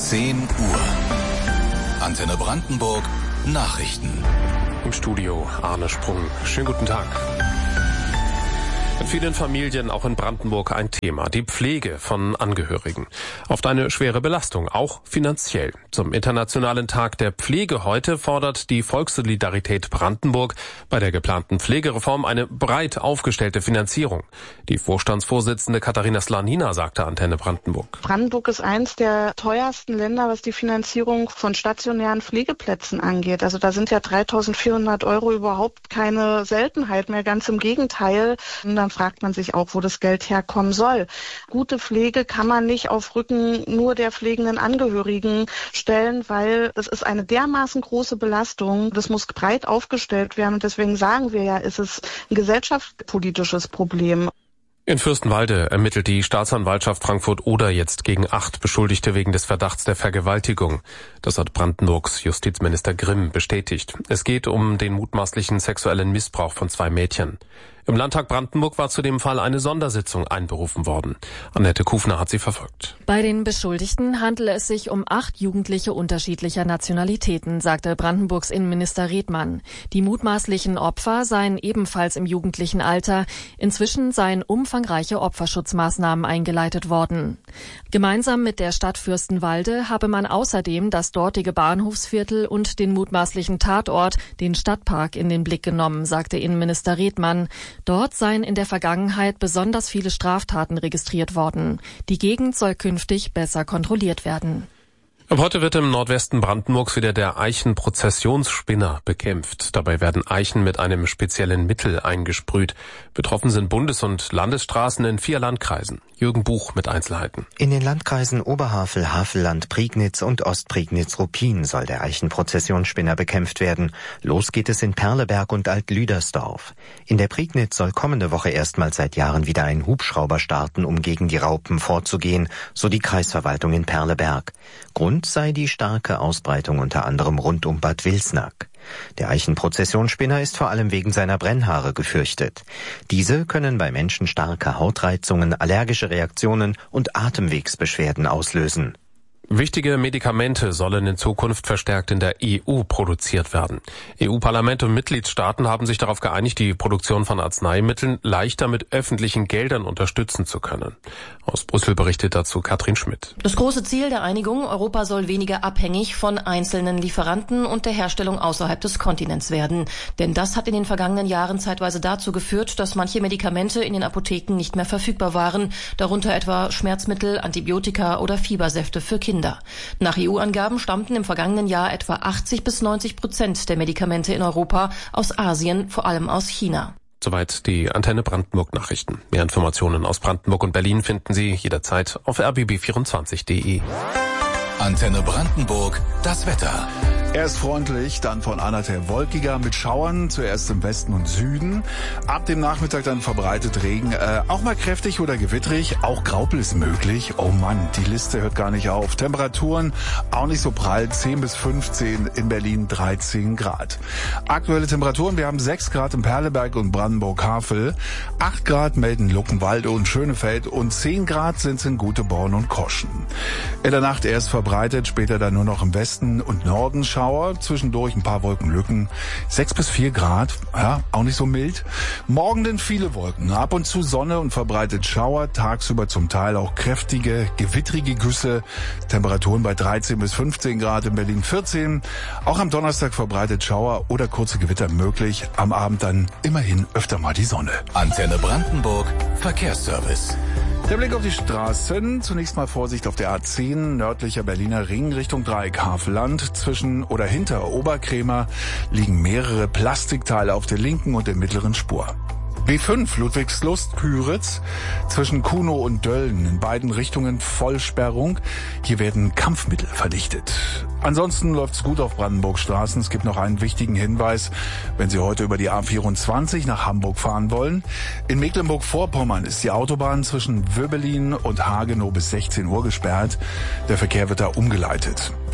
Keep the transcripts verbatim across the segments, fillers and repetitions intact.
zehn Uhr. Antenne Brandenburg Nachrichten. Im Studio Arne Sprung. Schönen guten Tag. In vielen Familien, auch in Brandenburg, ein Thema. Die Pflege von Angehörigen. Oft eine schwere Belastung, auch finanziell. Zum Internationalen Tag der Pflege heute fordert die Volkssolidarität Brandenburg bei der geplanten Pflegereform eine breit aufgestellte Finanzierung. Die Vorstandsvorsitzende Katharina Slanina sagte Antenne Brandenburg. Brandenburg ist eins der teuersten Länder, was die Finanzierung von stationären Pflegeplätzen angeht. Also da sind ja dreitausendvierhundert Euro überhaupt keine Seltenheit mehr, ganz im Gegenteil. Und dann fragt man sich auch, wo das Geld herkommen soll. Gute Pflege kann man nicht auf Rücken nur der pflegenden Angehörigen stellen, weil das ist eine dermaßen große Belastung. Das muss breit aufgestellt werden und deswegen sagen wir ja, es ist ein gesellschaftspolitisches Problem. In Fürstenwalde ermittelt die Staatsanwaltschaft Frankfurt-Oder jetzt gegen acht Beschuldigte wegen des Verdachts der Vergewaltigung. Das hat Brandenburgs Justizminister Grimm bestätigt. Es geht um den mutmaßlichen sexuellen Missbrauch von zwei Mädchen. Im Landtag Brandenburg war zu dem Fall eine Sondersitzung einberufen worden. Annette Kufner hat sie verfolgt. Bei den Beschuldigten handele es sich um acht Jugendliche unterschiedlicher Nationalitäten, sagte Brandenburgs Innenminister Redmann. Die mutmaßlichen Opfer seien ebenfalls im jugendlichen Alter. Inzwischen seien umfangreiche Opferschutzmaßnahmen eingeleitet worden. Gemeinsam mit der Stadt Fürstenwalde habe man außerdem das dortige Bahnhofsviertel und den mutmaßlichen Tatort, den Stadtpark, in den Blick genommen, sagte Innenminister Redmann. Dort seien in der Vergangenheit besonders viele Straftaten registriert worden. Die Gegend soll künftig besser kontrolliert werden. Ab heute wird im Nordwesten Brandenburgs wieder der Eichenprozessionsspinner bekämpft. Dabei werden Eichen mit einem speziellen Mittel eingesprüht. Betroffen sind Bundes- und Landesstraßen in vier Landkreisen. Jürgen Buch mit Einzelheiten. In den Landkreisen Oberhavel, Havelland, Prignitz und Ostprignitz-Ruppin soll der Eichenprozessionsspinner bekämpft werden. Los geht es in Perleberg und Alt-Lüdersdorf. In der Prignitz soll kommende Woche erstmals seit Jahren wieder ein Hubschrauber starten, um gegen die Raupen vorzugehen, so die Kreisverwaltung in Perleberg. Grund sei die starke Ausbreitung unter anderem rund um Bad Wilsnack. Der Eichenprozessionsspinner ist vor allem wegen seiner Brennhaare gefürchtet. Diese können bei Menschen starke Hautreizungen, allergische Reaktionen und Atemwegsbeschwerden auslösen. Wichtige Medikamente sollen in Zukunft verstärkt in der E U produziert werden. E U-Parlament und Mitgliedstaaten haben sich darauf geeinigt, die Produktion von Arzneimitteln leichter mit öffentlichen Geldern unterstützen zu können. Aus Brüssel berichtet dazu Katrin Schmidt. Das große Ziel der Einigung: Europa soll weniger abhängig von einzelnen Lieferanten und der Herstellung außerhalb des Kontinents werden. Denn das hat in den vergangenen Jahren zeitweise dazu geführt, dass manche Medikamente in den Apotheken nicht mehr verfügbar waren, darunter etwa Schmerzmittel, Antibiotika oder Fiebersäfte für Kinder. Nach E U-Angaben stammten im vergangenen Jahr etwa achtzig bis neunzig Prozent der Medikamente in Europa aus Asien, vor allem aus China. Soweit die Antenne Brandenburg Nachrichten. Mehr Informationen aus Brandenburg und Berlin finden Sie jederzeit auf r b b vierundzwanzig punkt d e. Antenne Brandenburg, das Wetter. Erst freundlich, dann von einer Teil wolkiger mit Schauern, zuerst im Westen und Süden. Ab dem Nachmittag dann verbreitet Regen, äh, auch mal kräftig oder gewittrig, auch Graupel ist möglich. Oh Mann, die Liste hört gar nicht auf. Temperaturen auch nicht so prall, zehn bis fünfzehn, in Berlin dreizehn Grad. Aktuelle Temperaturen, wir haben sechs Grad in Perleberg und Brandenburg-Havel, acht Grad melden Luckenwalde und Schönefeld und zehn Grad sind es in Guteborn und Koschen. In der Nacht erst verbreitet, später dann nur noch im Westen und Norden Schauer, zwischendurch ein paar Wolkenlücken, sechs bis vier Grad, ja, auch nicht so mild. Morgen dann viele Wolken, ab und zu Sonne und verbreitet Schauer, tagsüber zum Teil auch kräftige, gewittrige Güsse, Temperaturen bei dreizehn bis fünfzehn Grad, in Berlin vierzehn. Auch am Donnerstag verbreitet Schauer oder kurze Gewitter möglich, am Abend dann immerhin öfter mal die Sonne. Antenne Brandenburg, Verkehrsservice. Der Blick auf die Straßen. Zunächst mal Vorsicht auf der A zehn, nördlicher Berliner Ring Richtung Dreieck Havelland. Zwischen oder hinter Oberkrämer liegen mehrere Plastikteile auf der linken und der mittleren Spur. B fünf Ludwigslust-Küritz zwischen Kunow und Dölln, in beiden Richtungen Vollsperrung. Hier werden Kampfmittel verdichtet. Ansonsten läuft's gut auf Brandenburgs Straßen. Es gibt noch einen wichtigen Hinweis, wenn Sie heute über die A vierundzwanzig nach Hamburg fahren wollen. In Mecklenburg-Vorpommern ist die Autobahn zwischen Wöbelin und Hagenow bis sechzehn Uhr gesperrt. Der Verkehr wird da umgeleitet.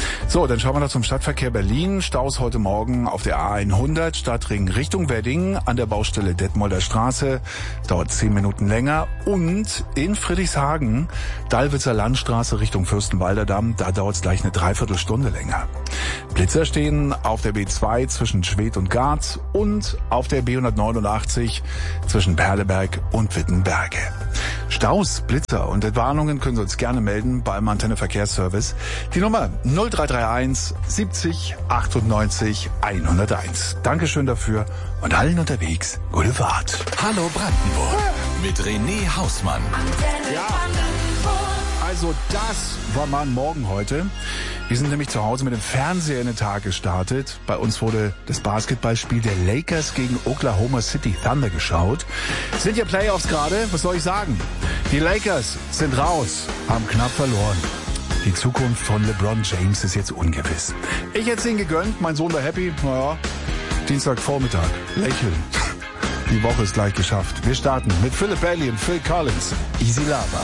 So, dann schauen wir noch zum Stadtverkehr Berlin. Staus heute Morgen auf der A hundert, Stadtring Richtung Wedding an der Baustelle Detmolder Straße. Dauert zehn Minuten länger. Und in Friedrichshagen, Dallwitzer Landstraße Richtung Fürstenwalder Damm, da dauert es gleich eine Dreiviertelstunde länger. Blitzer stehen auf der B zwei zwischen Schwedt und Garz und auf der B hundertneunundachtzig zwischen Perleberg und Wittenberge. Staus, Blitzer und Entwarnungen können Sie uns gerne melden beim Antenne Verkehrsservice. Die Nummer null drei drei eins siebzig achtundneunzig hunderteins. Dankeschön dafür und allen unterwegs gute Fahrt. Hallo Brandenburg mit René Hausmann. Ja. Also das war mein Morgen heute. Wir sind nämlich zu Hause mit dem Fernseher in den Tag gestartet. Bei uns wurde das Basketballspiel der Lakers gegen Oklahoma City Thunder geschaut. Sind ja Playoffs gerade, was soll ich sagen? Die Lakers sind raus, haben knapp verloren. Die Zukunft von LeBron James ist jetzt ungewiss. Ich hätte es ihnen gegönnt, mein Sohn war happy. Naja, Dienstagvormittag, lächeln. Die Woche ist gleich geschafft. Wir starten mit Philip Bailey und Phil Collins. Easy Lava.